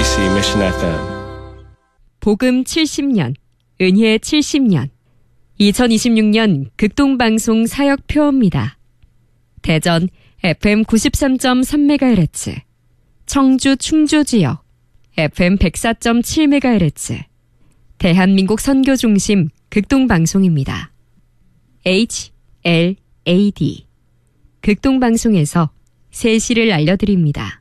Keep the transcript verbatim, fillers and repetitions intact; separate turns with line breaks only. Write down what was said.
케이비씨 Mission 에프엠.
복음 칠십 년, 은혜 칠십 년, 이천이십육 년 극동방송 사역표입니다. 대전 에프엠 구십삼 점 삼 메가헤르츠, 청주 충주 지역 에프엠 백사 점 칠 메가헤르츠, 대한민국 선교중심 극동방송입니다. 에이치 엘 에이 디 극동방송에서 새 시를 알려드립니다.